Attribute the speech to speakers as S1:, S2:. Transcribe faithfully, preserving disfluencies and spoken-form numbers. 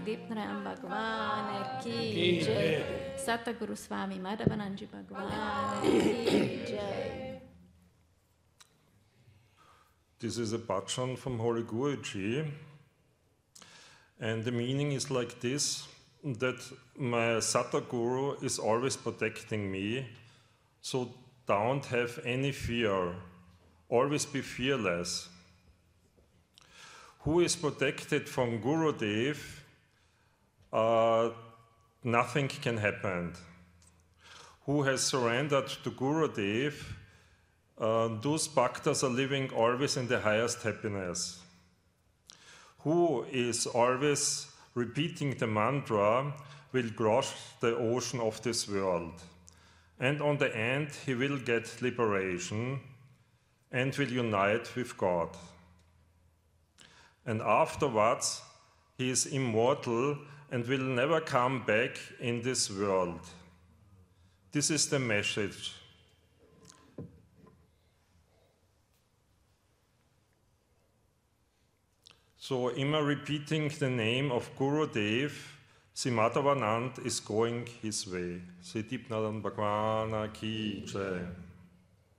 S1: Pradeep Narayana Bhagwan ki Jai. Satguru Swami Madhavananji Bhagwan ki Jai.
S2: This is a bhajan from Holy Guruji, and the meaning is like this, that my Satguru is always protecting me, so don't have any fear, always be fearless. Who is protected from Gurudev, uh, nothing can happen. Who has surrendered to Gurudev, uh, those bhaktas are living always in the highest happiness. Who is always repeating the mantra will cross the ocean of this world. And on the end, he will get liberation and will unite with God. And afterwards, he is immortal and will never come back in this world. This is the message. So, immer repeating the name of Gurudev, Sri Madhavanand is going his way. Sri Deep Narayana Bhagwan ki Jai.